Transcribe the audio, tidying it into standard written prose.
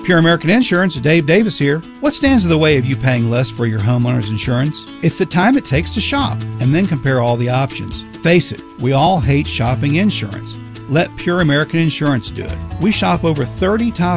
Pure American Insurance, Dave Davis here. What stands in the way of you paying less for your homeowner's insurance? It's the time it takes to shop and then compare all the options. Face it, we all hate shopping insurance. Let Pure American Insurance do it. We shop over 30 top